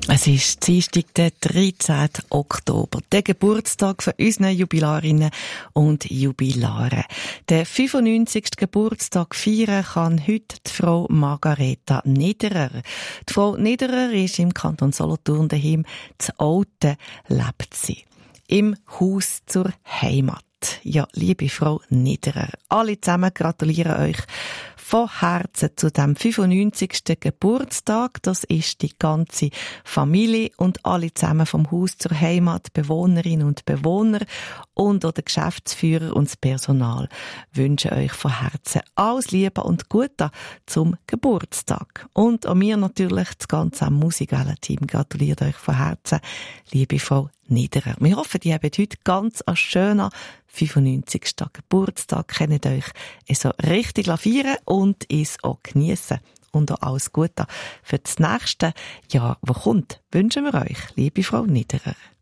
Es ist Dienstag, der 13. Oktober, der Geburtstag von unseren Jubilarinnen und Jubilaren. Den 95. Geburtstag feiern kann heute die Frau Margareta Niederer. Die Frau Niederer ist im Kanton Solothurn daheim. Zu Olten lebt sie. Im Haus zur Heimat. Ja, liebe Frau Niederer, alle zusammen gratulieren euch von Herzen zu dem 95. Geburtstag. Das ist die ganze Familie und alle zusammen vom Haus zur Heimat, Bewohnerinnen und Bewohner und auch der Geschäftsführer und das Personal wünschen euch von Herzen alles Liebe und Gute zum Geburtstag. Und auch mir natürlich, das ganze Musikwellen-Team gratuliert euch von Herzen, liebe Frau Niederer. Wir hoffen, ihr habt heute ganz einen schönen 95. Geburtstag, könnt euch so richtig feiern und es auch geniessen. Und auch alles Gute für das nächste Jahr, das kommt, wünschen wir euch, liebe Frau Niederer.